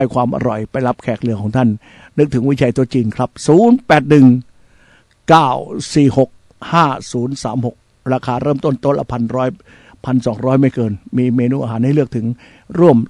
ให้ความอร่อยไปรับแขกเรือของท่านนึกถึงวิชัยตัวจริงครับ0819465036ราคาเริ่มต้นโต๊ะละ1,200ไม่เกินมีเมนูอาหารให้เลือกถึงร่วม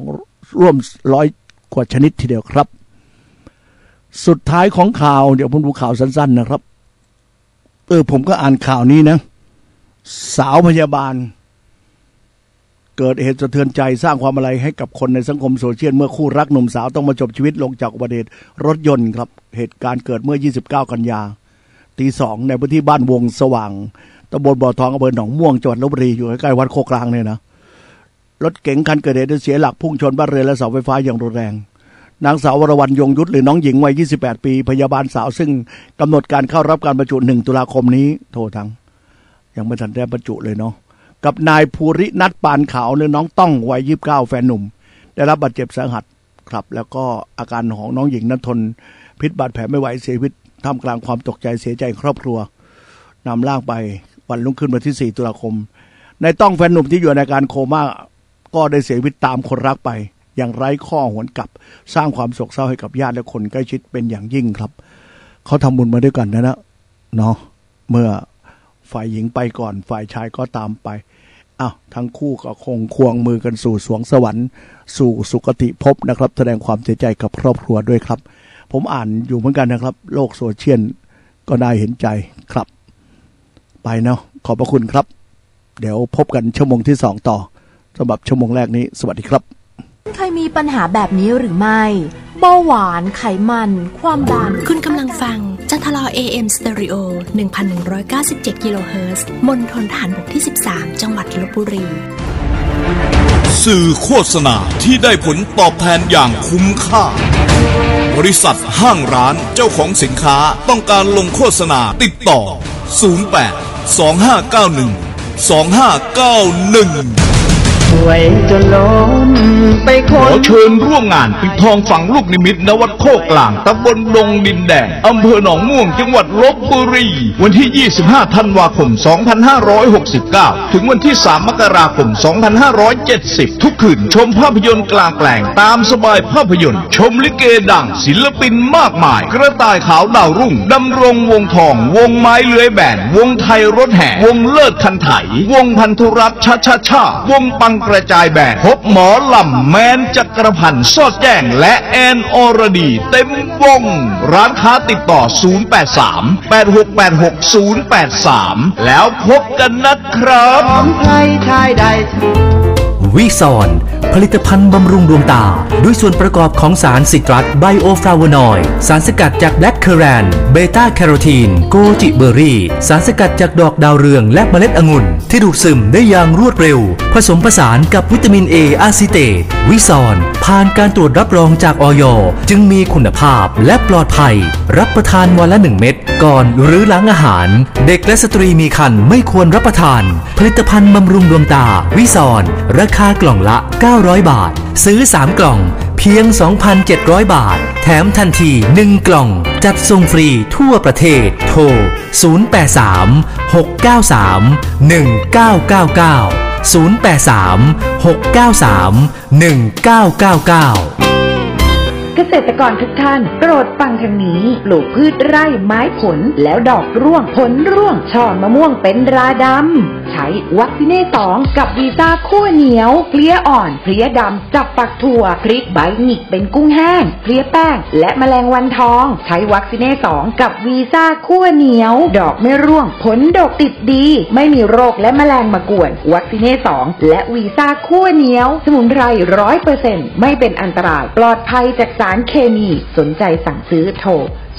100กว่าชนิดทีเดียวครับสุดท้ายของข่าวเดี๋ยวผมดูข่าวสั้นๆนะครับผมก็อ่านข่าวนี้นะสาวพยาบาลเกิดเหตุสะเทือนใจสร้างความอะไรให้กับคนในสังคมโซเชียลเมื่อคู่รักหนุ่มสาวต้องมาจบชีวิตลงจากอุบัติเหตุรถยนต์ครับเหตุการณ์เกิดเมื่อ29กันยาตี 2ในพื้นที่บ้านวงสว่างตำบลบ่อทองอำเภอหนองม่วงจังหวัดลพบุรีอยู่ใกล้ๆวัดโคกลางเนี่ยนะรถเก๋งคันเกิดเหตุเสียหลักพุ่งชนบ้านเรือนและเสาไฟฟ้าอย่างรุนแรงนางสาววรวรรณยงยุทธหรือน้องหญิงวัย28ปีพยาบาลสาวซึ่งกำหนดการเข้ารับการบรรจุ1ตุลาคมนี้โทษทั้งยังไม่ทันได้บรรจุเลยเนาะกับนายภูรินัทปานขาวหรือน้องต้องวัย29แฟนหนุ่มได้รับบาดเจ็บสาหัสครับแล้วก็อาการของน้องหญิงนั้นทนพิษบาดแผลไม่ไหวเสียชีวิตท่ามกลางความตกใจเสียใจครอบครัวนำร่างไปวันรุ่งขึ้นวันที่4ตุลาคมนายต้องแฟนหนุ่มที่อยู่ในอาการโคม่าก็ได้เสียชีวิตตามคนรักไปอย่างไร้ข้อหวนกลับสร้างความโศกเศร้าให้กับญาติและคนใกล้ชิดเป็นอย่างยิ่งครับเขาทำบุญมาด้วยกันนะเนาะเมื่อฝ่ายหญิงไปก่อนฝ่ายชายก็ตามไปทั้งคู่ก็คงควงมือกันสู่สวงสวรรค์สู่สุคติภพนะครับแสดงความเสียใจกับครอบครัวด้วยครับผมอ่านอยู่เหมือนกันนะครับโลกโซเชียลก็น่าเห็นใจครับไปเนาะขอบพระคุณครับเดี๋ยวพบกันชั่วโมงที่2ต่อสำหรับชั่วโมงแรกนี้สวัสดีครับเคยมีปัญหาแบบนี้หรือไม่เบาหวานไขมันความดันคุณกำลังฟังจันทลอ AM Stereo 1197 กิโลเฮิรตซ์มณฑลทหารบกที่13จังหวัดลพบุรีสื่อโฆษณาที่ได้ผลตอบแทนอย่างคุ้มค่าบริษัทห้างร้านเจ้าของสินค้าต้องการลงโฆษณาติดต่อ08 2591 2591 สวยจนล้นไปขอเชิญร่วมงานปิดทองฝังลูกนิมิตณวัดโคกลางตำบลดงดินแดงอำเภอหนองม่วงจังหวัดลพบุรีวันที่25ธันวาคม2569ถึงวันที่3มกราคม2570ทุกคืนชมภาพยนตร์กลางแปลงตามสบายภาพยนตร์ชมลิเกดังศิลปินมากมายกระต่ายขาวดาวรุ่งดำรงวงทองวงไม้เลื้อยแบนวงไทยรถแห่วงเลิศคันไถวงพันธุรัตน์ชาวงปังกระจายแบนพบหมอลำแมนจักรพันธ์สอดแจ้งและแอนอรดีเต็มวงร้านค้าติดต่อ0838686083แล้วพบกันนะครับใครชายใดวิซอนผลิตภัณฑ์บำรุงดวงตาด้วยส่วนประกอบของสารซิตรัสไบโอฟลาโวนอยด์สารสกัดจากแบล็คเคอแรนเบต้าแคโรทีนโกจิเบอร์รี่สารสกัดจากดอกดาวเรืองและเมล็ดองุ่นที่ดูดซึมได้อย่างรวดเร็วผสมผสานกับวิตามินเออะซิเตตวิซอนผ่านการตรวจรับรองจากอย.จึงมีคุณภาพและปลอดภัยรับประทานวันละ1เม็ดก่อนหรือหลังอาหารเด็กและสตรีมีครรภ์ไม่ควรรับประทานผลิตภัณฑ์บำรุงดวงตาวิซอนราคากล่องละ900 บาทซื้อ3กล่องเพียง 2,700 บาทแถมทันที1กล่องจัดส่งฟรีทั่วประเทศโทร0836931999 เกษตรกรทุกท่านโปรดฟังทางนี้ปลูกพืชไร่ไม้ผลแล้วดอกร่วงผลร่วงช่อมะม่วงเป็นราดำใช้วัคซีเน่2กับวีซ่าคั่วเหนียวเพลี้ยอ่อนเพลี้ยดำจับปักถั่วพริกใบหงิกเป็นกุ้งแห้งเพลี้ยแป้งและแมลงวันทองใช้วัคซีเน่2กับวีซ่าคั่วเหนียวดอกไม่ร่วงผลดกติดดีไม่มีโรคและแมลงมากวนวัคซีเน่2และวีซ่าคั่วเหนียวสมุนไพร 100% ไม่เป็นอันตรายปลอดภัยจากสารเคมีสนใจสั่งซื้อโทร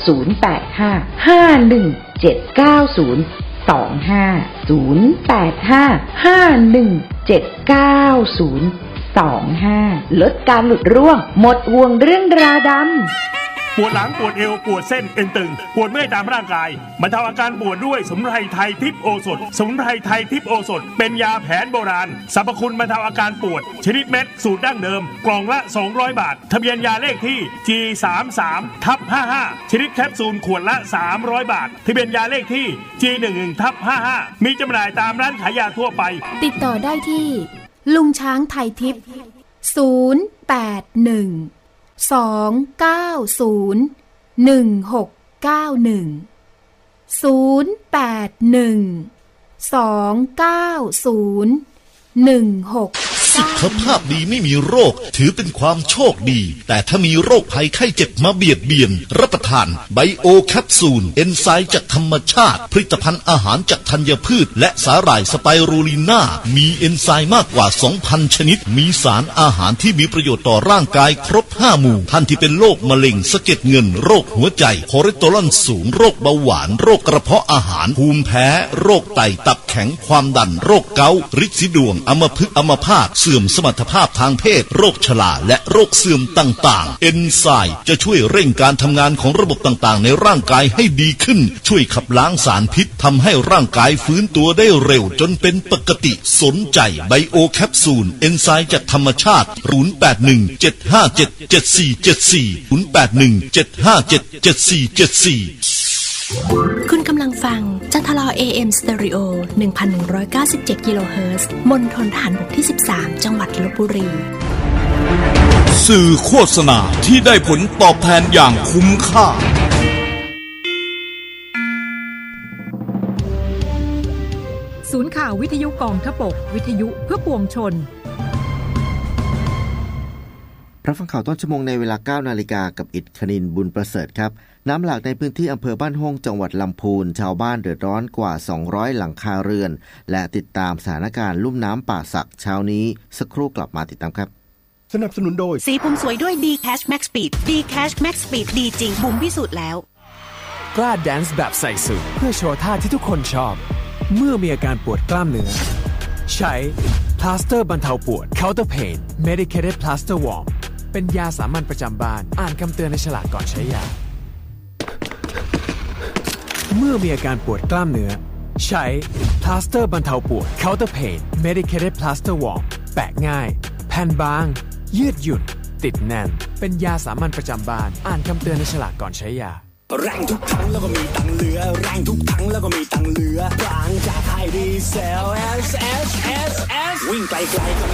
085179025085 ลดการหลุดร่วงหมดห่วงเรื่องราดำปวดหลังปวดเอวปวดเส้นเอ็นตึงปวดเมื่อยตามร่างกายบรรเทาอาการปวดด้วยสมุนไพรไทยทิพย์โอสถสมุนไพรไทยทิพย์โอสถเป็นยาแผนโบราณสรรพคุณบรรเทาอาการปวดชนิดเม็ดสูตรดั้งเดิมกล่องละ200 บาททะเบียนยาเลขที่ G33/55 ชนิดแคปซูลขวดละ300 บาททะเบียนยาเลขที่ G11/55 มีจำหน่ายตามร้านขายยาทั่วไปติดต่อได้ที่ลุงช้างไทยทิพย์081 สุขภาพดีไม่มีโรคถือเป็นความโชคดีแต่ถ้ามีโรคภัยไข้เจ็บมาเบียดเบียนรับประทานไบโอแคปซูลเอนไซม์จากธรรมชาติผลิตภัณฑ์อาหารจากธัญพืชและสาหร่ายสไปรูลิน่ามีเอนไซม์มากกว่า 2,000 ชนิดมีสารอาหารที่มีประโยชน์ต่อร่างกายครบ5หมู่ท่านที่เป็นโรคมะเร็งสะเก็ดเงินโรคหัวใจคอเลสเตอรอลสูงโรคเบาหวานโรคกระเพาะอาหารภูมิแพ้โรคไตตับแข็งความดันโรคเกาต์ฤทธิ์สีดวงอัมพฤกษ์อัมพาตเสื่อมสมรรถภาพทางเพศโรคชราและโรคเสื่อมต่างๆเอนไซม์จะช่วยเร่งการทำงานของระบบต่างๆในร่างกายให้ดีขึ้นช่วยขับล้างสารพิษทำให้ร่างกายฟื้นตัวได้เร็วจนเป็นปกติสนใจไบโอแคปซูลเอนไซม์จากธรรมชาติ08175774740817577474 คุณกำลังฟังจันทรอ AM Stereo 1197 กิโลเฮิรตซ์มณฑลทหารบกที่ 13 จังหวัดลพบุรีสื่อโฆษณาที่ได้ผลตอบแทนอย่างคุ้มค่าศูนย์ข่าววิทยุกองทพบกวิทยุเพื่อปวงชนรับฟังข่าวต้นชั่วโมงในเวลา 9 นาฬิกากับอิฐคณินบุญประเสริฐครับน้ำหลากในพื้นที่อำเภอบ้านฮ่องจังหวัดลำพูนชาวบ้านเดือดร้อนกว่า200หลังคาเรือนและติดตามสถานการณ์ลุ่มน้ำป่าสักเช้านี้สักครู่กลับมาติดตามครับสนับสนุนโดยสีผมสวยด้วย D-Cash Max Speed D-Cash Max Speed ดีจริงบุ๋มพิสูจน์แล้วกล้าแดนซ์แบบใส่สูทเพื่อโชว์ท่าที่ทุกคนชอบเมื่อมีอาการปวดกล้ามเนื้อใช้พลาสเตอร์บรรเทาปวด Counter Pain Medicated Plaster Warm เป็นยาสามัญประจำบ้านอ่านคำเตือนในฉลากก่อนใช้ยาเมื่อมีอาการปวดกล้ามเนื้อใช้พลาสเตอร์บรรเทาปวด Counter Pain Medicated Plaster Warm แปะง่ายแผ่นบางยืดหยุ่นติดแน่นเป็นยาสามัญประจำบ้านอ่านคำเตือนในฉลากก่อนใช้ยาแรงทุกครั้งแล้วก็มีตังเหลือแรงทุกครั้งแล้วก็มีตังเหลือบางจากไทยดีเซล S วิ่งไกลๆก็ไม่